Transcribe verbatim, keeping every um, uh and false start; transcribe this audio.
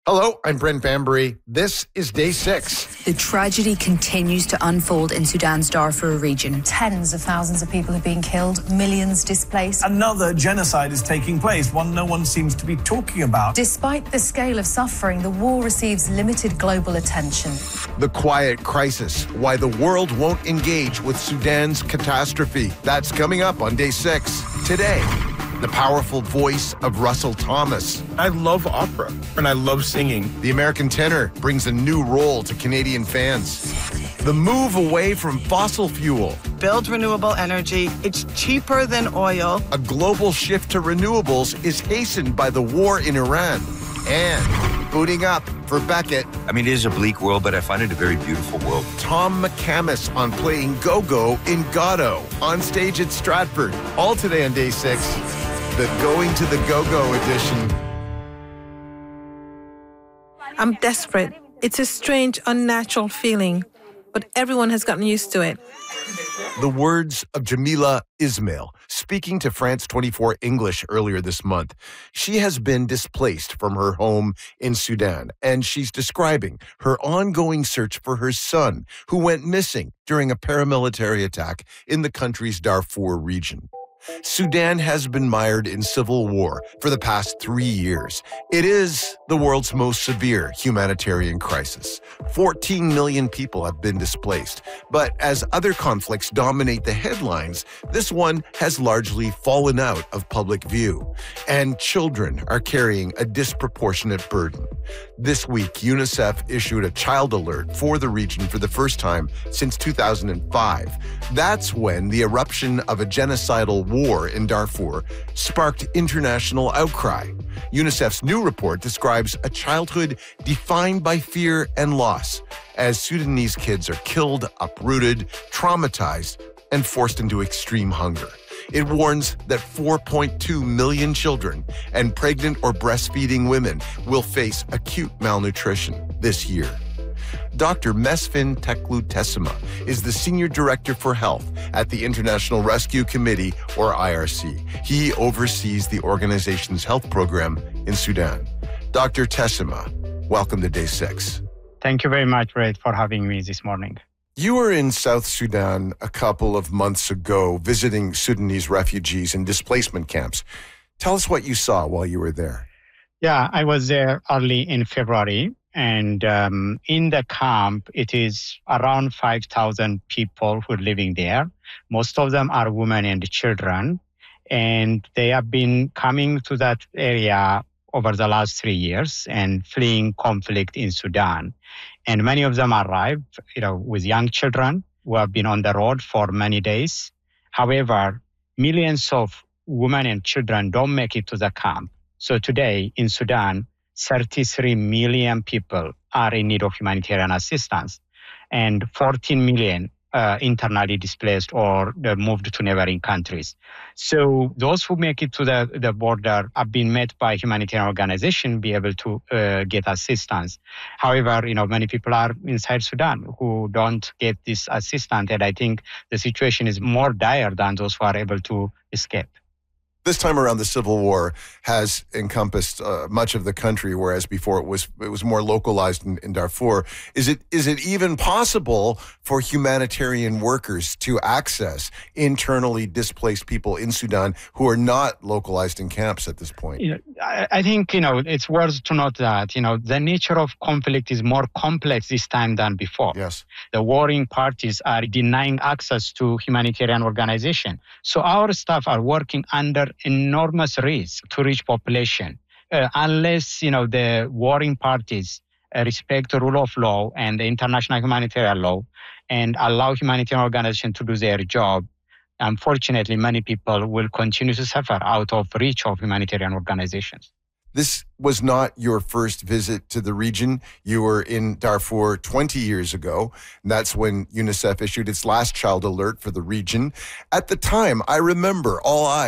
Hello, I'm Brent Bambury. This is day six. The tragedy continues to unfold in Sudan's Darfur region. Tens of thousands of people have been killed, millions displaced. Another genocide is taking place, one no one seems to be talking about. Despite the scale of suffering, the war receives limited global attention. The quiet crisis, why the world won't engage with Sudan's catastrophe. That's coming up on day six. Today, the powerful voice of Russell Thomas. I love opera, and I love singing. The American tenor brings a new role to Canadian fans. The move away from fossil fuel. Build renewable energy. It's cheaper than oil. A global shift to renewables is hastened by the war in Iran. And booting up for Beckett. I mean, it is a bleak world, but I find it a very beautiful world. Tom McCamus on playing Go-Go in Godot on stage at Stratford. All today on day six. The Going to the Go-Go edition. I'm desperate. It's a strange, unnatural feeling, but everyone has gotten used to it. The words of Jamila Ismail, speaking to France twenty-four English earlier this month. She has been displaced from her home in Sudan, and she's describing her ongoing search for her son, who went missing during a paramilitary attack in the country's Darfur region. Sudan has been mired in civil war for the past three years. It is the world's most severe humanitarian crisis. fourteen million people have been displaced. But as other conflicts dominate the headlines, this one has largely fallen out of public view. And children are carrying a disproportionate burden. This week, UNICEF issued a child alert for the region for the first time since two thousand five. That's when the eruption of a genocidal war war in Darfur sparked international outcry. UNICEF's new report describes a childhood defined by fear and loss, as Sudanese kids are killed, uprooted, traumatized, and forced into extreme hunger. It warns that four point two million children and pregnant or breastfeeding women will face acute malnutrition this year. Doctor Mesfin Teklu Tessima is the Senior Director for Health at the International Rescue Committee, or I R C. He oversees the organization's health program in Sudan. Doctor Tessima, welcome to Day six. Thank you very much, Red, for having me this morning. You were in South Sudan a couple of months ago visiting Sudanese refugees in displacement camps. Tell us what you saw while you were there. Yeah, I was there early in February. And um, in the camp, it is around five thousand people who are living there. Most of them are women and children. And they have been coming to that area over the last three years and fleeing conflict in Sudan. And many of them arrived, you know, with young children who have been on the road for many days. However, millions of women and children don't make it to the camp. So today in Sudan, thirty-three million people are in need of humanitarian assistance, and fourteen million uh, internally displaced or uh, moved to neighboring countries. So those who make it to the, the border have been met by humanitarian organizations, be able to uh, get assistance. However, you know, many people are inside Sudan who don't get this assistance, and I think the situation is more dire than those who are able to escape. This time around, the civil war has encompassed uh, much of the country, whereas before it was it was more localized in, in Darfur. Is it is it even possible for humanitarian workers to access internally displaced people in Sudan who are not localized in camps at this point? You know, I, I think you know it's worth to note that you know the nature of conflict is more complex this time than before. Yes, the warring parties are denying access to humanitarian organizations, so our staff are working under enormous risk to reach population uh, unless you know the warring parties uh, respect the rule of law and the international humanitarian law and allow humanitarian organizations to do their job. Unfortunately, many people will continue to suffer out of reach of humanitarian organizations. This was not your first visit to the region. You were in Darfur twenty years ago, and that's when UNICEF issued its last child alert for the region. At the time, I remember all eyes